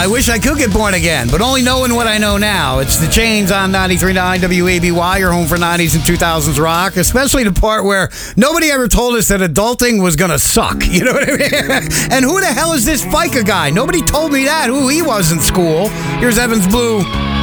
I wish I could get born again, but only knowing what I know now. It's The Chains on 93.9 WABY, your home for 90s and 2000s rock, especially the part where nobody ever told us that adulting was going to suck. You know what I mean? And who the hell is this FICA guy? Nobody told me that, who he was in school. Here's Evans Blue.